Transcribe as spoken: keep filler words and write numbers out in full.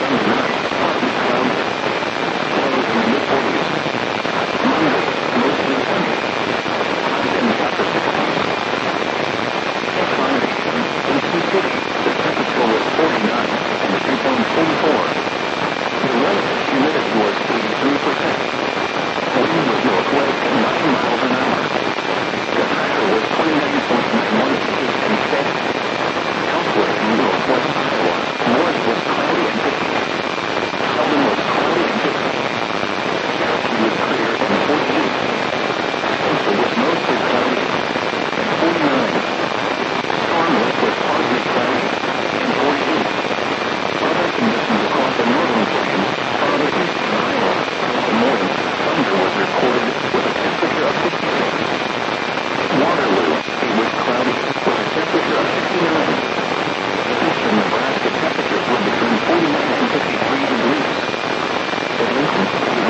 night, partly cloudy. Lows in the mid-forties. Monday, mostly sunny. Highs in the upper sixties. Friday, in Sioux City, the temperature was forty-nine and the dew point forty-four. The relative humidity was eighty-three percent. Wind was northwest at nine miles an hour. The pressure was twenty-nine point nine one inches and steady. Elsewhere in northwest Iowa, North was cloudy and fifty. Southern was cloudy and fifty. Cherokee was clear and forty-eight. Spencer was mostly cloudy and forty-nine. Storm Lake was partly cloudy and forty-eight. Other conditions across the northern plains, farther east in Iowa, and Des Moines, thunder was recorded with a temperature of fifty-six. Waterloo, it was cloudy with a temperature of fifty-nine. Eastern Nebraska temperatures were between forty-nine and fifty-three degrees. At Lincoln, it was